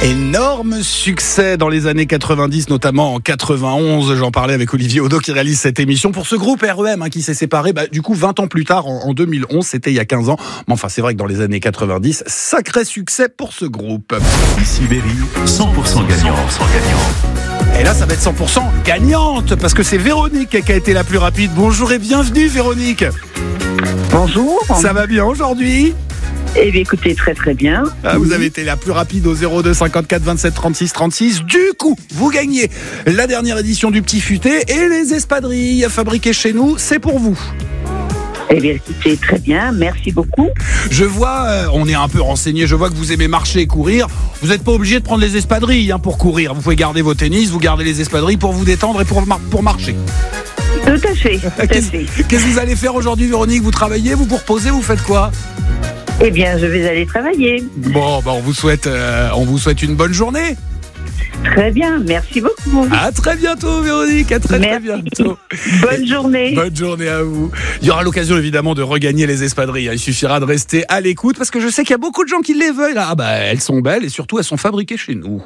Énorme succès dans les années 90, notamment en 91. J'en parlais avec Olivier Odo qui réalise cette émission pour ce groupe REM qui s'est séparé du coup 20 ans plus tard, en 2011. C'était il y a 15 ans. Mais enfin, c'est vrai que dans les années 90, sacré succès pour ce groupe. Ici Berry, 100% gagnant. Et là, ça va être 100% gagnante parce que c'est Véronique qui a été la plus rapide. Bonjour et bienvenue Véronique. Bonjour. Ça va bien aujourd'hui ? Eh bien, écoutez, très très bien. Vous avez été la plus rapide au 02 54 27 36 36. Du coup, vous gagnez la dernière édition du Petit Futé et les espadrilles fabriquées chez nous, c'est pour vous. Eh bien, écoutez, très bien, merci beaucoup. Je vois, on est un peu renseigné, je vois que vous aimez marcher et courir. Vous n'êtes pas obligé de prendre les espadrilles pour courir. Vous pouvez garder vos tennis, vous gardez les espadrilles pour vous détendre et pour marcher. Tout à fait, Qu'est-ce que vous allez faire aujourd'hui, Véronique ? Vous travaillez, vous reposez, vous faites quoi ? Eh bien, je vais aller travailler. Bon, on vous souhaite une bonne journée. Très bien, merci beaucoup. À très bientôt, Véronique. À très bientôt. Bonne journée. Bonne journée à vous. Il y aura l'occasion évidemment de regagner les espadrilles. Il suffira de rester à l'écoute parce que je sais qu'il y a beaucoup de gens qui les veulent. Elles sont belles et surtout elles sont fabriquées chez nous.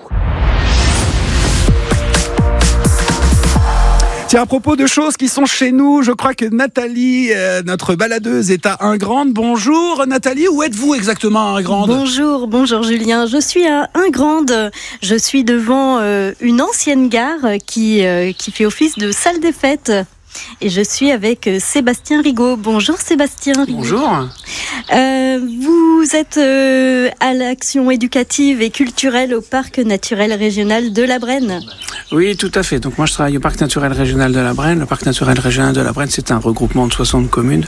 Tiens, à propos de choses qui sont chez nous, je crois que Nathalie, notre baladeuse, est à Ingrande. Bonjour Nathalie, où êtes-vous exactement à Ingrande ? Bonjour Julien, je suis à Ingrande. Je suis devant une ancienne gare qui fait office de salle des fêtes. Et je suis avec Sébastien Rigaud. Bonjour Sébastien Rigaud. Bonjour. Vous êtes à l'action éducative et culturelle au Parc naturel régional de la Brenne. Oui, tout à fait. Donc moi je travaille au Parc naturel régional de la Brenne. Le Parc naturel régional de la Brenne, c'est un regroupement de 60 communes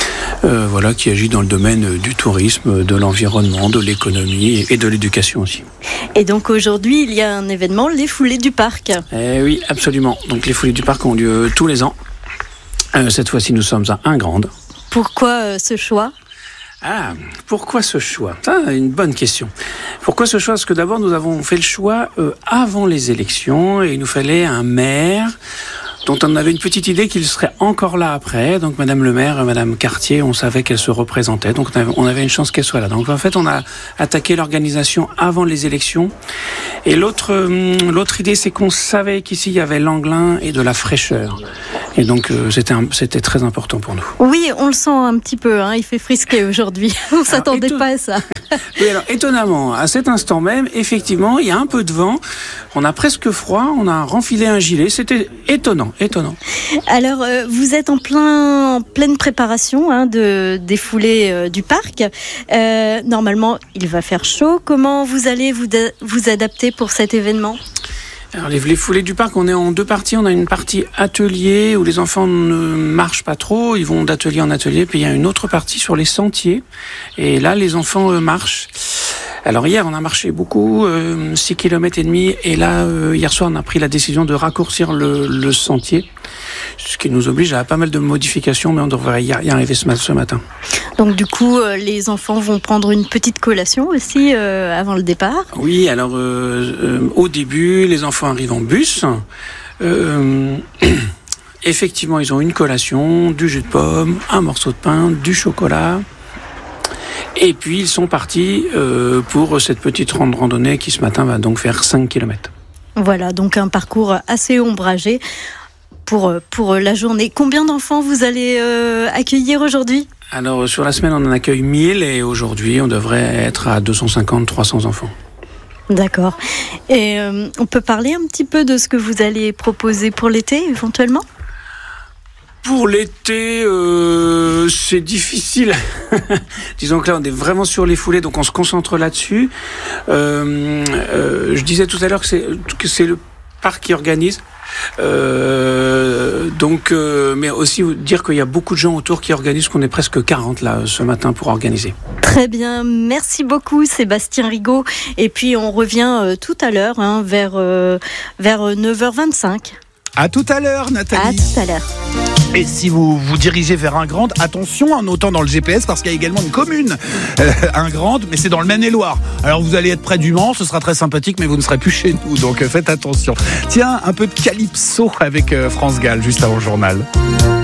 qui agit dans le domaine du tourisme, de l'environnement, de l'économie et de l'éducation aussi. Et donc aujourd'hui, il y a un événement, les Foulées du Parc. Oui, absolument. Donc les Foulées du Parc ont lieu tous les ans. Cette fois-ci, nous sommes à Ingrande. Pourquoi ce choix ? Pourquoi ce choix ? Ça, une bonne question. Pourquoi ce choix ? Parce que d'abord, nous avons fait le choix avant les élections et il nous fallait un maire dont on avait une petite idée qu'il serait encore là après. Donc Madame le maire, Madame Cartier, on savait qu'elle se représentait. Donc on avait une chance qu'elle soit là. Donc en fait, on a attaqué l'organisation avant les élections. Et l'autre idée, c'est qu'on savait qu'ici, il y avait l'Anglin et de la fraîcheur. Et donc, c'était très important pour nous. Oui, on le sent un petit peu, il fait frisquer aujourd'hui. On ne s'attendait pas à ça. Oui, alors, étonnamment, à cet instant même, effectivement, il y a un peu de vent. On a presque froid, on a renfilé un gilet. C'était étonnant. Alors, vous êtes en pleine préparation des foulées du parc. Normalement, il va faire chaud. Comment vous allez vous adapter pour cet événement ? Alors les foulées du parc, on est en deux parties. On a une partie atelier où les enfants ne marchent pas trop, ils vont d'atelier en atelier. Puis il y a une autre partie sur les sentiers. Et là, les enfants marchent. Alors hier, on a marché beaucoup, 6 km et demi. Et là, hier soir, on a pris la décision de raccourcir le sentier. Ce qui nous oblige à pas mal de modifications, mais on devrait y arriver ce matin. Donc du coup, les enfants vont prendre une petite collation aussi avant le départ. Oui, alors au début, les enfants arrivent en bus. Effectivement, ils ont une collation, du jus de pomme, un morceau de pain, du chocolat. Et puis, ils sont partis pour cette petite randonnée qui, ce matin, va donc faire 5 km. Voilà, donc un parcours assez ombragé pour la journée. Combien d'enfants vous allez accueillir aujourd'hui ? Alors, sur la semaine, on en accueille 1000 et aujourd'hui, on devrait être à 250-300 enfants. D'accord. Et on peut parler un petit peu de ce que vous allez proposer pour l'été, éventuellement ? Pour l'été, c'est difficile. Disons que là, on est vraiment sur les foulées, donc on se concentre là-dessus. Je disais tout à l'heure que c'est le parc qui organise. Mais aussi dire qu'il y a beaucoup de gens autour qui organisent, qu'on est presque 40 là ce matin pour organiser. Très bien, merci beaucoup Sébastien Rigaud. Et puis on revient tout à l'heure vers 9h25. À tout à l'heure Nathalie. À tout à l'heure. Et si vous vous dirigez vers Ingrande, attention en notant dans le GPS parce qu'il y a également une commune Ingrande, mais c'est dans le Maine-et-Loire. Alors vous allez être près du Mans, ce sera très sympathique, mais vous ne serez plus chez nous, donc faites attention. Tiens, un peu de calypso avec France Gall juste avant le journal.